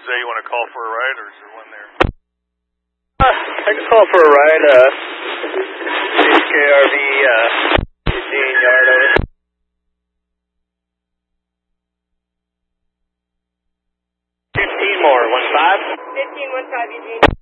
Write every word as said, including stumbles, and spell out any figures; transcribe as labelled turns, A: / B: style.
A: Jose, you want to call for a ride, or is there one there?
B: Uh, I can call for a ride. Uh, H K R V, uh, fifteen yard over. fifteen more, one five.
C: fifteen, one five, Eugene.